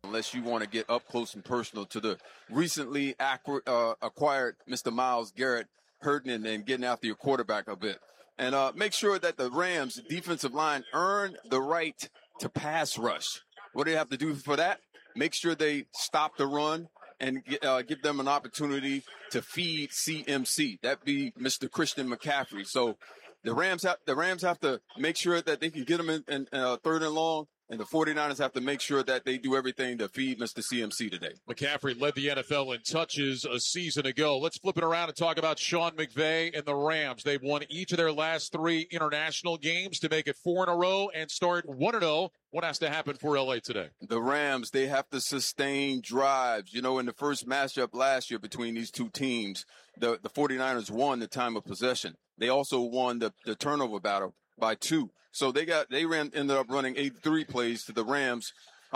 unless you want to get up close and personal to the recently acquired Mr. Myles Garrett, hurting and getting after your quarterback a bit. And make sure that the Rams defensive line earn the right to pass rush. What do they have to do for that? Make sure they stop the run and give them an opportunity to feed CMC. That'd be Mr. Christian McCaffrey. So the Rams have to make sure that they can get him in third and long. And the 49ers have to make sure that they do everything to feed Mr. CMC today. McCaffrey led the NFL in touches a season ago. Let's flip it around and talk about Sean McVay and the Rams. They've won each of their last 3 international games to make it 4 in a row and start 1-0. What has to happen for LA today? The Rams, they have to sustain drives. You know, in the first matchup last year between these two teams, the 49ers won the time of possession. They also won the turnover battle by 2. So ended up running 83 plays to the Rams,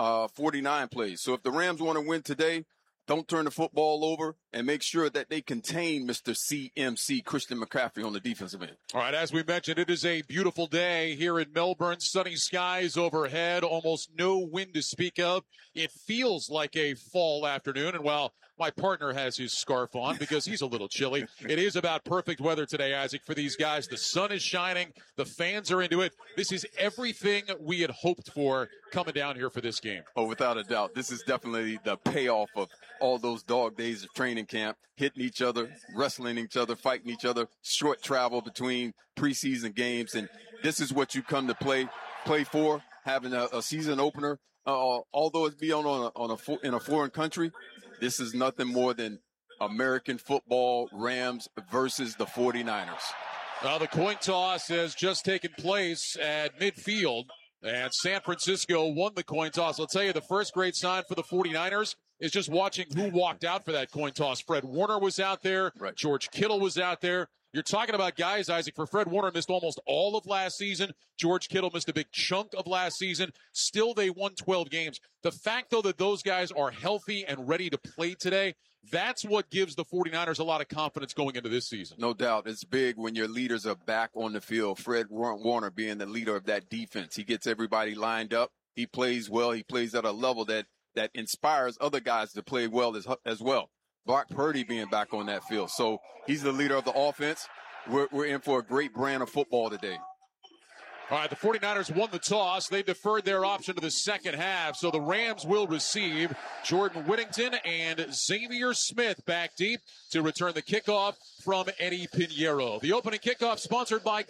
49 plays. So if the Rams want to win today, don't turn the football over and make sure that they contain Mr. CMC, Christian McCaffrey, on the defensive end. All right, as we mentioned, it is a beautiful day here in Melbourne. Sunny skies overhead, almost no wind to speak of. It feels like a fall afternoon, and while my partner has his scarf on because he's a little chilly, it is about perfect weather today, Isaac, for these guys. The sun is shining. The fans are into it. This is everything we had hoped for coming down here for this game. Oh, without a doubt. This is definitely the payoff of all those dog days of training camp, hitting each other, wrestling each other, fighting each other, short travel between preseason games. And this is what you come to play for, having a season opener. Although it's in a foreign country, this is nothing more than American football, Rams versus the 49ers. The coin toss has just taken place at midfield, and San Francisco won the coin toss. I'll tell you, the first great sign for the 49ers is just watching who walked out for that coin toss. Fred Warner was out there. Right. George Kittle was out there. You're talking about guys, Isaac, for Fred Warner missed almost all of last season. George Kittle missed a big chunk of last season. Still, they won 12 games. The fact, though, that those guys are healthy and ready to play today, that's what gives the 49ers a lot of confidence going into this season. No doubt. It's big when your leaders are back on the field. Fred Warner being the leader of that defense. He gets everybody lined up. He plays well. He plays at a level that inspires other guys to play well as well. Brock Purdy being back on that field. So he's the leader of the offense. We're in for a great brand of football today. All right, the 49ers won the toss. They deferred their option to the second half, so the Rams will receive. Jordan Whittington and Xavier Smith back deep to return the kickoff from Eddie Pinheiro. The opening kickoff sponsored by